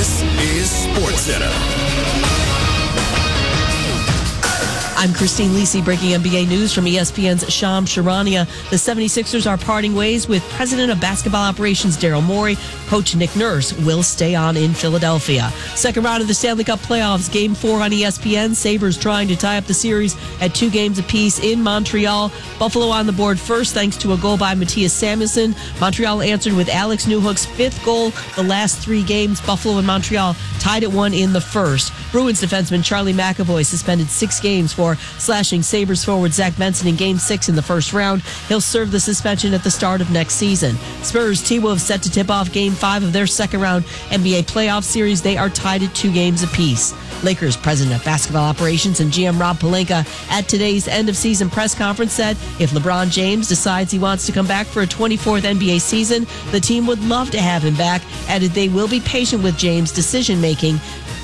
This is SportsCenter. I'm Christine Lisi, breaking NBA news from ESPN's Shams Charania. The 76ers are parting ways with President of Basketball Operations Daryl Morey. Coach Nick Nurse will stay on in Philadelphia. Second round of the Stanley Cup playoffs, Game 4 on ESPN. Sabres trying to tie up the series at 2 games apiece in Montreal. Buffalo on the board first thanks to a goal by Matthias Samuelsson. Montreal answered with Alex Newhook's 5th goal the last 3 games. Buffalo and Montreal tied at 1 in the first. Bruins defenseman Charlie McAvoy suspended 6 games for slashing Sabres forward Zach Benson in Game 6 in the first round. He'll serve the suspension at the start of next season. Spurs T-Wolves set to tip off Game 5 of their second round NBA playoff series. They are tied at 2 games apiece. Lakers President of Basketball Operations and GM Rob Pelinka at today's end-of-season press conference said if LeBron James decides he wants to come back for a 24th NBA season, the team would love to have him back. Added they will be patient with James' decision-making